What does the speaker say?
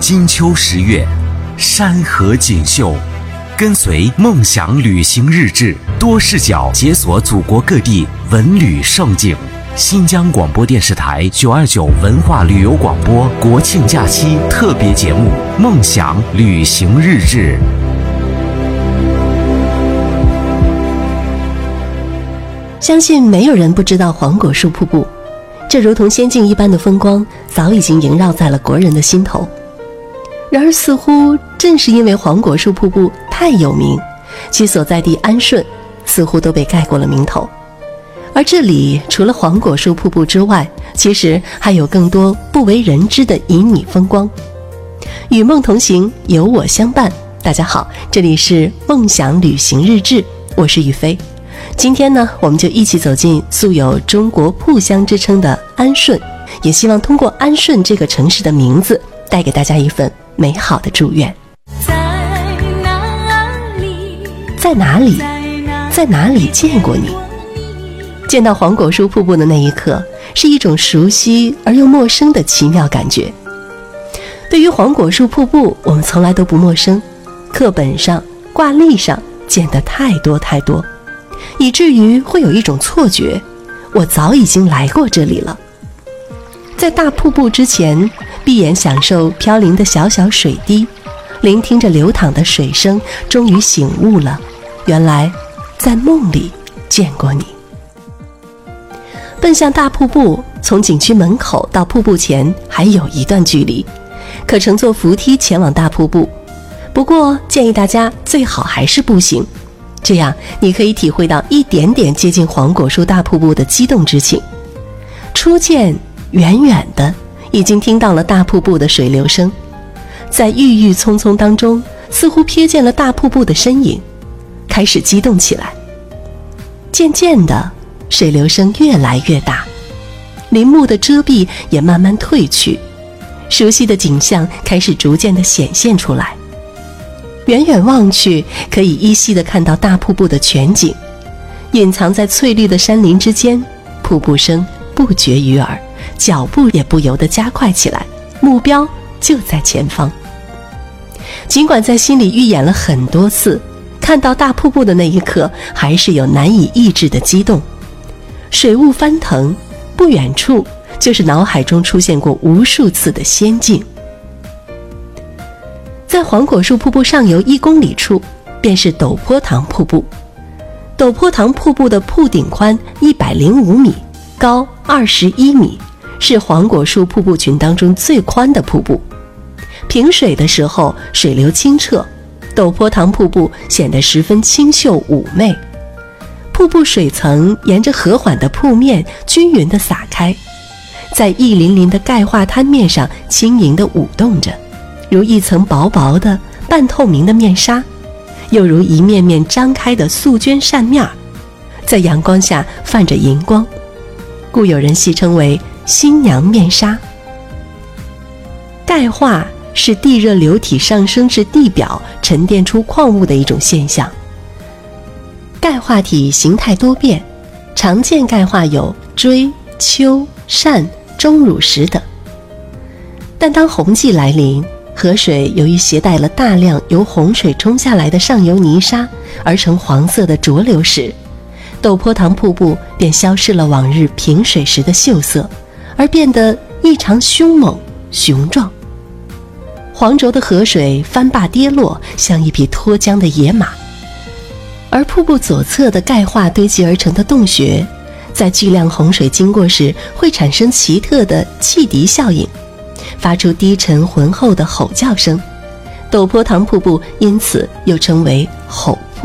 金秋十月，山河锦绣，跟随梦想旅行日志，多视角解锁祖国各地文旅胜景。新疆广播电视台929文化旅游广播国庆假期特别节目《梦想旅行日志》。 相信没有人不知道黄果树瀑布，这如同仙境一般的风光早已经萦绕在了国人的心头。然而似乎正是因为黄果树瀑布太有名，其所在地安顺似乎都被盖过了名头。而这里除了黄果树瀑布之外，其实还有更多不为人知的旖旎风光。与梦同行，有我相伴。大家好，这里是梦想旅行日志，我是雨飞。今天呢，我们就一起走进素有中国瀑乡之称的安顺，也希望通过安顺这个城市的名字，带给大家一份美好的祝愿。在哪里？在哪里见过你？见到黄果树瀑布的那一刻，是一种熟悉而又陌生的奇妙感觉。对于黄果树瀑布，我们从来都不陌生，课本上、挂历上见得太多，以至于会有一种错觉，我早已经来过这里了。在大瀑布之前，闭眼享受飘零的小小水滴，聆听着流淌的水声，终于醒悟了，原来在梦里见过你。奔向大瀑布，从景区门口到瀑布前还有一段距离，可乘坐扶梯前往大瀑布。不过建议大家最好还是步行，这样你可以体会到一点点接近黄果树大瀑布的激动之情。初见远远的已经听到了大瀑布的水流声，在郁郁葱葱当中，似乎瞥见了大瀑布的身影，开始激动起来。渐渐的，水流声越来越大，林木的遮蔽也慢慢褪去，熟悉的景象开始逐渐地显现出来。远远望去，可以依稀地看到大瀑布的全景，隐藏在翠绿的山林之间，瀑布声不绝于耳，脚步也不由得加快起来，目标就在前方。尽管在心里预演了很多次，看到大瀑布的那一刻，还是有难以抑制的激动。水雾翻腾，不远处就是脑海中出现过无数次的仙境。在黄果树瀑布上游1公里处，便是陡坡塘瀑布。陡坡塘瀑布的瀑顶宽105米，高21米，是黄果树瀑布群当中最宽的瀑布。平水的时候，水流清澈，陡坡塘瀑布显得十分清秀妩媚。瀑布水层沿着和缓的瀑面均匀地洒开，在一鳞鳞的钙化滩面上轻盈地舞动着，如一层薄薄的半透明的面纱，又如一面面张开的素绢扇面，在阳光下泛着银光，故有人戏称为新娘面纱。钙化是地热流体上升至地表沉淀出矿物的一种现象。钙化体形态多变，常见钙化有锥、丘、扇、钟乳石等。但当洪季来临，河水由于携带了大量由洪水冲下来的上游泥沙而成黄色的浊流时，陡坡塘瀑布便消失了往日平水时的秀色，而变得异常凶猛雄壮。黄浊的河水翻坝跌落，像一匹脱缰的野马。而瀑布左侧的钙化堆积而成的洞穴，在巨量洪水经过时会产生奇特的汽笛效应，发出低沉浑厚的吼叫声。陡坡塘瀑布因此又称为吼